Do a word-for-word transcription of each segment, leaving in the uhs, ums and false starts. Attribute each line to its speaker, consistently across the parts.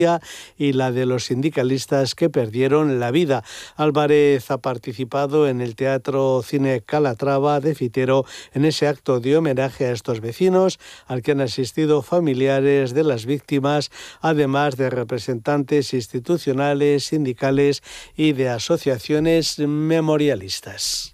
Speaker 1: y la de los sindicalistas que perdieron la vida. Álvarez ha participado en el Teatro Cine Calatrava de Fitero en ese acto de homenaje a estos vecinos, al que han asistido familiares de las víctimas, además de representantes institucionales, sindicales y de asociaciones memorialistas.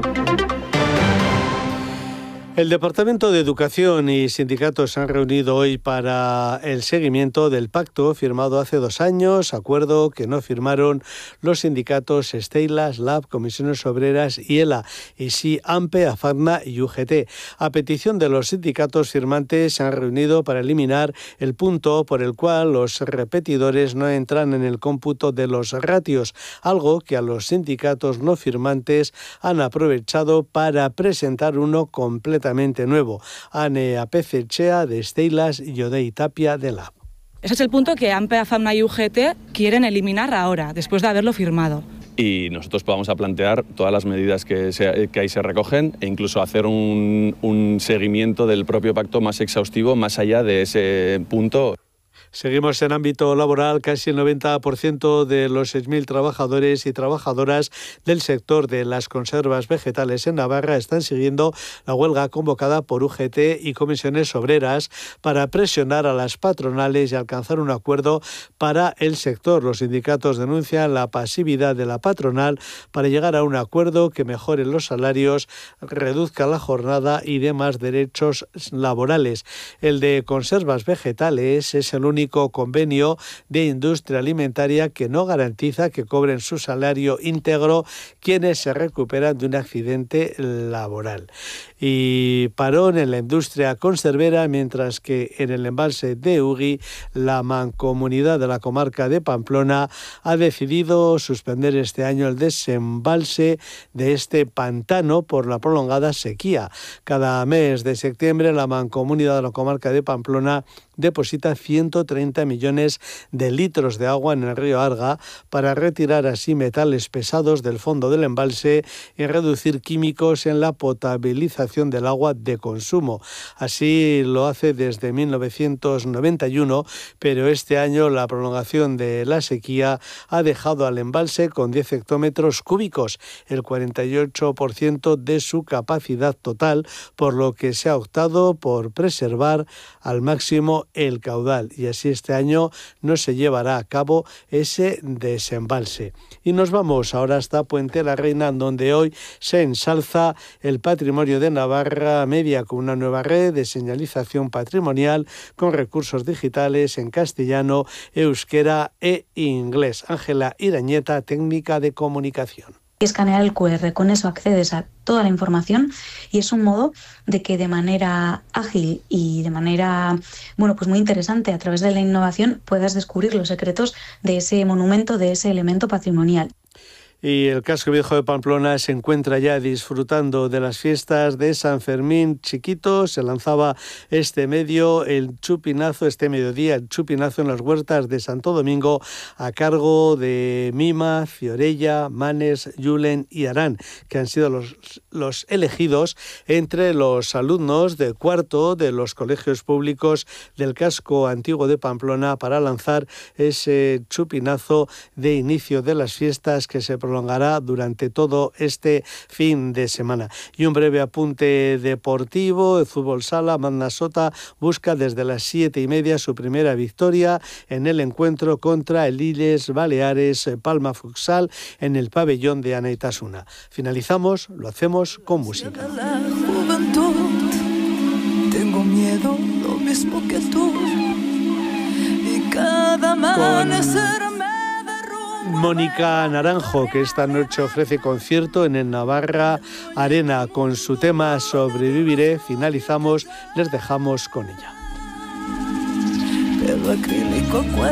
Speaker 1: El Departamento de Educación y sindicatos se han reunido hoy para el seguimiento del pacto firmado hace dos años, acuerdo que no firmaron los sindicatos Steilas, Lab, Comisiones Obreras y ELA, y sí AMPE, AFACNA y U G T. A petición de los sindicatos firmantes se han reunido para eliminar el punto por el cual los repetidores no entran en el cómputo de los ratios, algo que a los sindicatos no firmantes han aprovechado para presentar uno completamente nuevo. Ane Apezechea de Steilas y Yodei Tapia de Lab.
Speaker 2: Ese es el punto que AMPE, AFACNA y U G T quieren eliminar ahora, después de haberlo firmado.
Speaker 3: Y nosotros vamos a plantear todas las medidas que, se, que ahí se recogen e incluso hacer un, un seguimiento del propio pacto más exhaustivo, más allá de ese punto.
Speaker 1: Seguimos en ámbito laboral. Casi el noventa por ciento de los seis mil trabajadores y trabajadoras del sector de las conservas vegetales en Navarra están siguiendo la huelga convocada por U G T y comisiones obreras para presionar a las patronales y alcanzar un acuerdo para el sector. Los sindicatos denuncian la pasividad de la patronal para llegar a un acuerdo que mejore los salarios, reduzca la jornada y dé más derechos laborales. El de conservas vegetales es el único convenio de industria alimentaria que no garantiza que cobren su salario íntegro quienes se recuperan de un accidente laboral. Y parón en la industria conservera, mientras que en el embalse de Ugui, la mancomunidad de la comarca de Pamplona ha decidido suspender este año el desembalse de este pantano por la prolongada sequía. Cada mes de septiembre la mancomunidad de la comarca de Pamplona deposita ciento treinta millones de litros de agua en el río Arga para retirar así metales pesados del fondo del embalse y reducir químicos en la potabilización del agua de consumo. Así lo hace desde mil novecientos noventa y uno, pero este año la prolongación de la sequía ha dejado al embalse con diez hectómetros cúbicos, el cuarenta y ocho por ciento de su capacidad total, por lo que se ha optado por preservar al máximo el caudal, y así este año no se llevará a cabo ese desembalse. Y nos vamos ahora hasta Puente la Reina, donde hoy se ensalza el patrimonio de Navarra Media con una nueva red de señalización patrimonial con recursos digitales en castellano, euskera e inglés. Ángela Irañeta, técnica de comunicación.
Speaker 4: Escanear el cu erre, con eso accedes a toda la información y es un modo de que de manera ágil y de manera, bueno, pues muy interesante, a través de la innovación puedas descubrir los secretos de ese monumento, de ese elemento patrimonial.
Speaker 1: Y el casco viejo de Pamplona se encuentra ya disfrutando de las fiestas de San Fermín Chiquito. Se lanzaba este medio, el chupinazo, este mediodía, el chupinazo en las huertas de Santo Domingo, a cargo de Mima, Fiorella, Manes, Yulen y Arán, que han sido los, los elegidos entre los alumnos de cuarto de los colegios públicos del casco antiguo de Pamplona para lanzar ese chupinazo de inicio de las fiestas que se prolongará durante todo este fin de semana. Y un breve apunte deportivo: el fútbol sala Manasota busca desde las siete y media su primera victoria en el encuentro contra el Illes Baleares Palma Futsal en el pabellón de Anaitasuna. Finalizamos, lo hacemos con música.
Speaker 5: La juventud, tengo miedo lo mismo que tú, y cada amanecer
Speaker 1: con Mónica Naranjo, que esta noche ofrece concierto en el Navarra Arena con su tema Sobreviviré. Finalizamos, les dejamos con ella.
Speaker 5: el acrílico